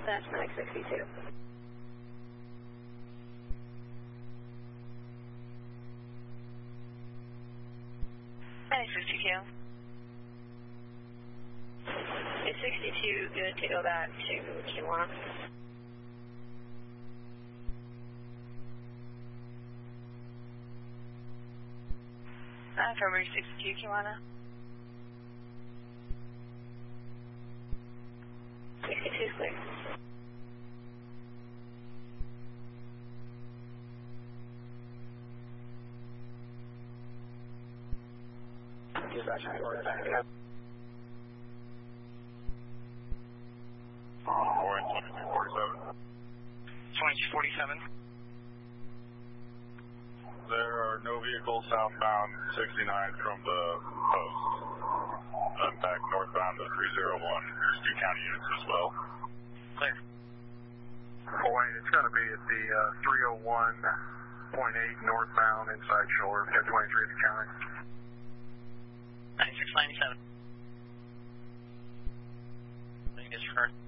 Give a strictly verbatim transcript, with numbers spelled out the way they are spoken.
That's nine sixty-two. nine sixty-two. Is sixty-two good to go back to Tijuana? Uh, February sixty-two, Tijuana. sixty-two is clear. Dispatch nine forty-seven. Orange twenty-two forty-seven. twenty-two forty-seven. There are no vehicles southbound sixty-nine from the post. I'm back northbound to three oh one. There's two county units as well. Clear. Wayne, it's going to be at the uh, three oh one point eight northbound inside shoulder, ten twenty-three at the county. ninety-six ninety-seven. I think it's first.